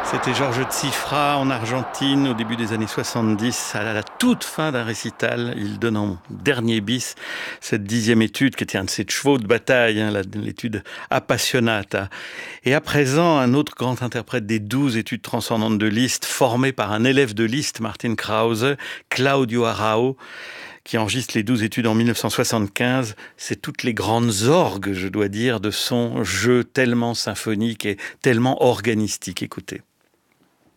C'était Georges Tsifra en Argentine au début des années 70. À la toute fin d'un récital, il donne en dernier bis cette 10e étude qui était un de ses chevaux de bataille, l'étude Appassionata. Et à présent, un autre grand interprète des 12 études transcendantes de Liszt, formé par un élève de Liszt, Martin Krause, Claudio Arrau, qui enregistre les 12 études en 1975. C'est toutes les grandes orgues, je dois dire, de son jeu tellement symphonique et tellement organistique. Écoutez.